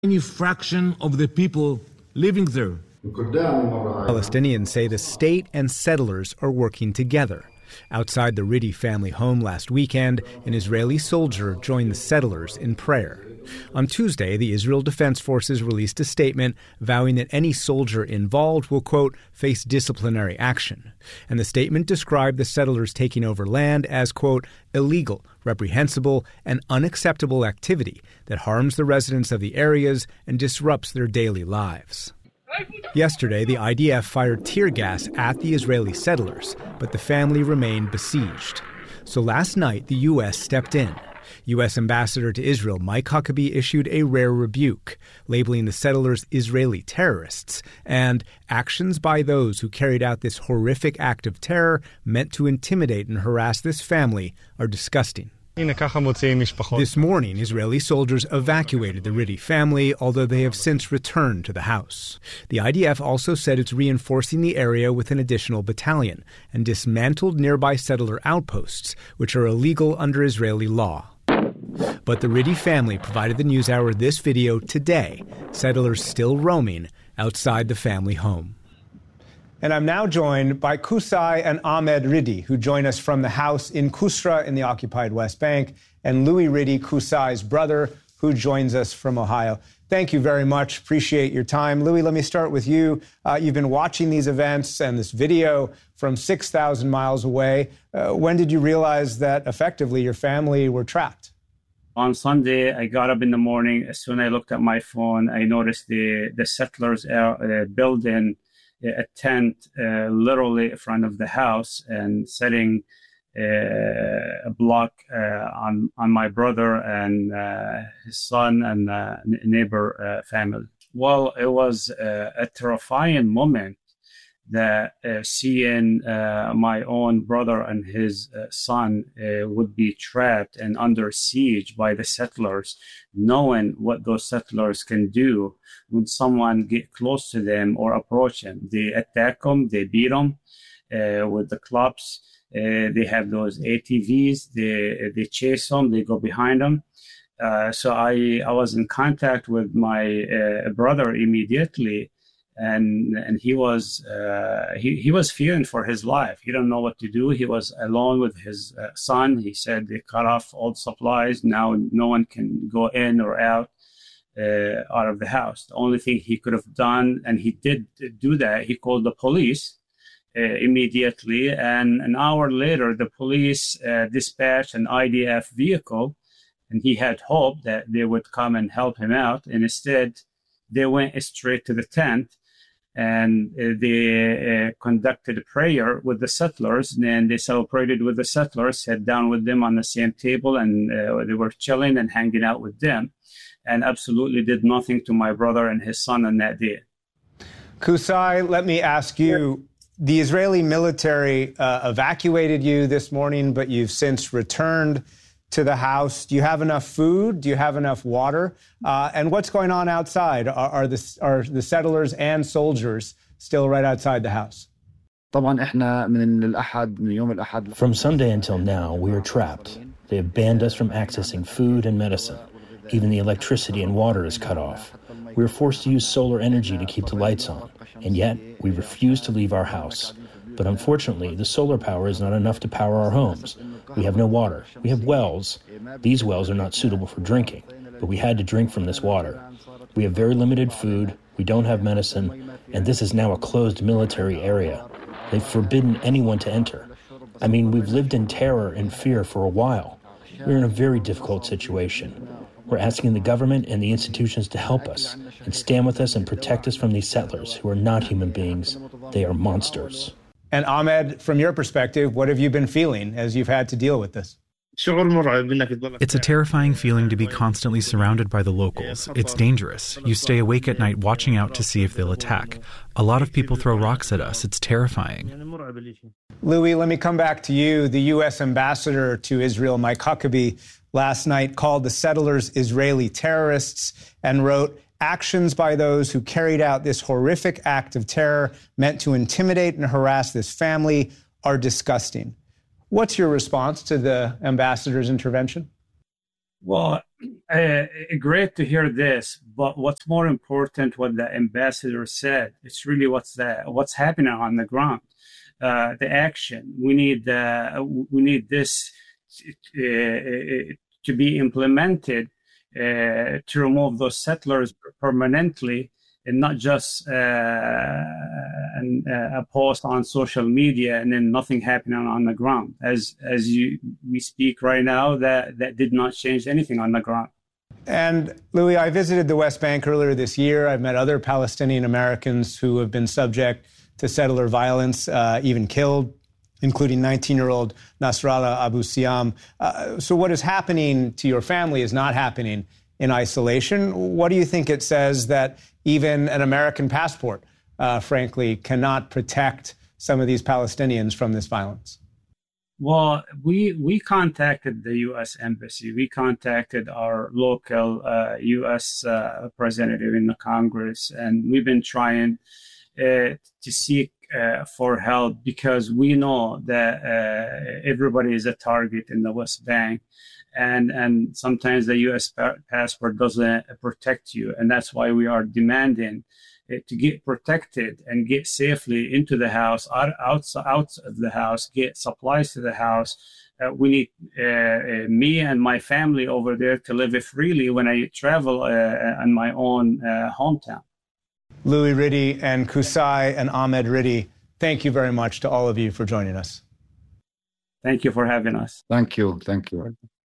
Any fraction of the people living there. Palestinians say the state and settlers are working together. Outside the Riddi family home last weekend, an Israeli soldier joined the settlers in prayer. On Tuesday, the Israel Defense Forces released a statement vowing that any soldier involved will, quote, face disciplinary action. And the statement described the settlers taking over land as, quote, illegal, reprehensible, and unacceptable activity that harms the residents of the areas and disrupts their daily lives. Yesterday, the IDF fired tear gas at the Israeli settlers, but the family remained besieged. So last night, the U.S. stepped in. U.S. Ambassador to Israel Mike Huckabee issued a rare rebuke, labeling the settlers Israeli terrorists and actions by those who carried out this horrific act of terror meant to intimidate and harass this family are disgusting. This morning, Israeli soldiers evacuated the Riddi family, although they have since returned to the house. The IDF also said it's reinforcing the area with an additional battalion and dismantled nearby settler outposts, which are illegal under Israeli law. But the Riddi family provided the NewsHour this video today, settlers still roaming outside the family home. And I'm now joined by Qusay and Ahmed Riddi, who join us from the house in Qusra in the occupied West Bank, and Louis Riddi, Qusay's brother, who joins us from Ohio. Thank you very much. Appreciate your time. Louis, let me start with you. You've been watching these events and this video from 6,000 miles away. When did you realize that effectively your family were trapped? On Sunday, I got up in the morning. As soon as I looked at my phone, I noticed the settlers building a tent literally in front of the house and setting a block on my brother and his son and neighbor family. Well, it was a terrifying moment that seeing my own brother and his son would be trapped and under siege by the settlers, knowing what those settlers can do when someone get close to them or approach them. They attack them, they beat them with the clubs. They have those ATVs, they chase them, they go behind them. So I was in contact with my brother immediately. And he was fearing for his life. He didn't know what to do. He was alone with his son. He said they cut off all supplies. Now no one can go in or out of the house. The only thing he could have done, and he did do that, he called the police immediately. And an hour later, the police dispatched an IDF vehicle, and he had hope that they would come and help him out. And instead, they went straight to the tent. And they conducted a prayer with the settlers, and they celebrated with the settlers, sat down with them on the same table, and they were chilling and hanging out with them, and absolutely did nothing to my brother and his son on that day. Qusay, let me ask you, the Israeli military evacuated you this morning, but you've since returned to the house. Do you have enough food? Do you have enough water? And what's going on outside? Are the settlers and soldiers still right outside the house? From Sunday until now, we are trapped. They have banned us from accessing food and medicine. Even the electricity and water is cut off. We are forced to use solar energy to keep the lights on, and yet we refuse to leave our house. But unfortunately, the solar power is not enough to power our homes. We have no water. We have wells. These wells are not suitable for drinking, but we had to drink from this water. We have very limited food. We don't have medicine, and this is now a closed military area. They've forbidden anyone to enter. I mean, we've lived in terror and fear for a while. We're in a very difficult situation. We're asking the government and the institutions to help us and stand with us and protect us from these settlers who are not human beings. They are monsters. And Ahmed, from your perspective, what have you been feeling as you've had to deal with this? It's a terrifying feeling to be constantly surrounded by the locals. It's dangerous. You stay awake at night watching out to see if they'll attack. A lot of people throw rocks at us. It's terrifying. Louis, let me come back to you. The U.S. ambassador to Israel, Mike Huckabee, last night called the settlers Israeli terrorists and wrote, "Actions by those who carried out this horrific act of terror meant to intimidate and harass this family are disgusting." What's your response to the ambassador's intervention? Well, great to hear this, but what's more important, what the ambassador said, it's really what's happening on the ground, the action. We need this to be implemented to remove those settlers permanently, and not just a post on social media and then nothing happening on the ground. As we speak right now, that did not change anything on the ground. And Louis, I visited the West Bank earlier this year. I've met other Palestinian Americans who have been subject to settler violence, even killed, including 19-year-old Nasrallah Abu Siam. So what is happening to your family is not happening in isolation. What do you think it says that even an American passport, frankly, cannot protect some of these Palestinians from this violence? Well, we contacted the U.S. Embassy. We contacted our local U.S. representative in the Congress, and we've been trying to seek for help, because we know that everybody is a target in the West Bank. And sometimes the U.S. passport doesn't protect you. And that's why we are demanding to get protected and get safely into the house, out of the house, get supplies to the house. We need me and my family over there to live freely when I travel in my own hometown. Louis Riddy and Qusay and Ahmed Riddy, thank you very much to all of you for joining us. Thank you for having us. Thank you. Thank you.